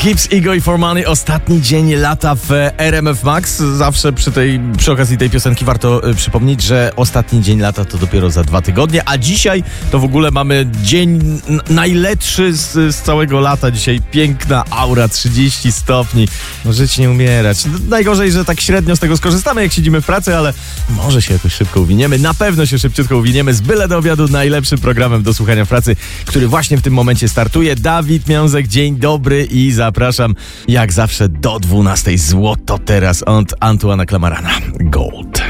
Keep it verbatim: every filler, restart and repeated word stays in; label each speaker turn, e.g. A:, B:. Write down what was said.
A: Gibbs, Ego i For Money. Ostatni dzień lata w R M F Max. Zawsze przy tej, przy okazji tej piosenki warto y, przypomnieć, że ostatni dzień lata to dopiero za dwa tygodnie, a dzisiaj to w ogóle mamy dzień n- najlepszy z, z całego lata. Dzisiaj piękna aura, trzydzieści stopni. No, żyć nie umierać. Najgorzej, że tak średnio z tego skorzystamy, jak siedzimy w pracy, ale może się jakoś szybko uwiniemy. Na pewno się szybciutko uwiniemy. Z byle do obiadu najlepszym programem do słuchania w pracy, który właśnie w tym momencie startuje. Dawid Miązek, dzień dobry i zapraszam jak zawsze do dwunastej. Złoto teraz od Antuana Klamarana. Gold.